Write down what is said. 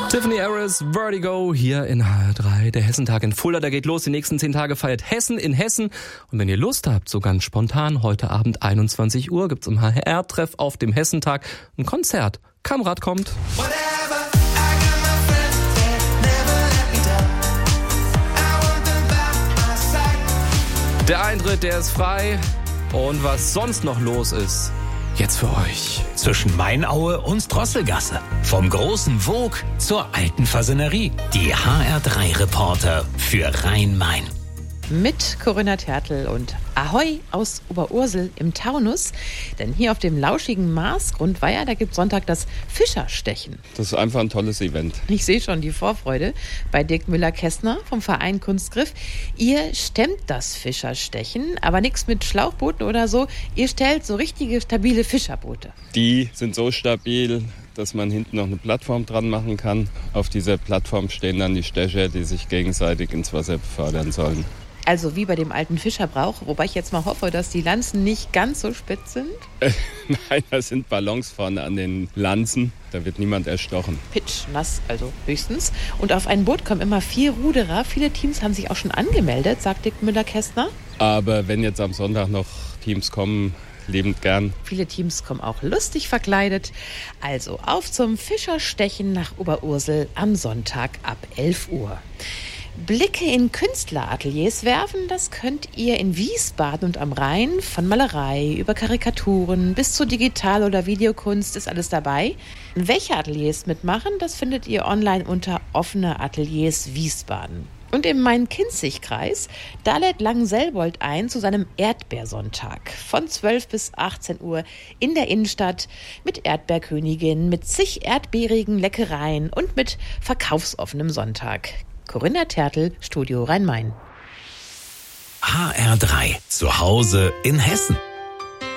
Tiffany Harris, Vertigo, hier in HR3. Der Hessentag in Fulda, der geht los. Die nächsten 10 Tage feiert Hessen in Hessen. Und wenn ihr Lust habt, so ganz spontan, heute Abend 21 Uhr gibt's im HR-Treff auf dem Hessentag ein Konzert. Kamrat kommt. Der Eintritt, der ist frei. Und was sonst noch los ist, jetzt für euch. Zwischen Mainaue und Drosselgasse. Vom großen Vogue zur alten Fasanerie. Die HR3-Reporter für Rhein-Main. Mit Corinna Tertl und Ahoi aus Oberursel im Taunus. Denn hier auf dem lauschigen Marsgrundweiher, da gibt Sonntag das Fischerstechen. Das ist einfach ein tolles Event. Ich sehe schon die Vorfreude bei Dirk Müller-Kästner vom Verein Kunstgriff. Ihr stemmt das Fischerstechen, aber nichts mit Schlauchbooten oder so. Ihr stellt so richtige, stabile Fischerboote. Die sind so stabil, dass man hinten noch eine Plattform dran machen kann. Auf dieser Plattform stehen dann die Stecher, die sich gegenseitig ins Wasser befördern sollen. Also wie bei dem alten Fischerbrauch, wobei ich jetzt mal hoffe, dass die Lanzen nicht ganz so spitz sind. Nein, da sind Ballons vorne an den Lanzen, da wird niemand erstochen. Pitschnass, also höchstens. Und auf ein Boot kommen immer 4 Ruderer. Viele Teams haben sich auch schon angemeldet, sagt Dirk Müller-Kästner. Aber wenn jetzt am Sonntag noch Teams kommen, liebend gern. Viele Teams kommen auch lustig verkleidet. Also auf zum Fischerstechen nach Oberursel am Sonntag ab 11 Uhr. Blicke in Künstlerateliers werfen, das könnt ihr in Wiesbaden und am Rhein. Von Malerei über Karikaturen bis zu Digital- oder Videokunst ist alles dabei. Welche Ateliers mitmachen, das findet ihr online unter Offene Ateliers Wiesbaden. Und im Main-Kinzig-Kreis, da lädt Langenselbold ein zu seinem Erdbeersonntag. Von 12 bis 18 Uhr in der Innenstadt mit Erdbeerkönigin, mit zig erdbeerigen Leckereien und mit verkaufsoffenem Sonntag. Corinna Tertl, Studio Rhein-Main. HR3, zu Hause in Hessen.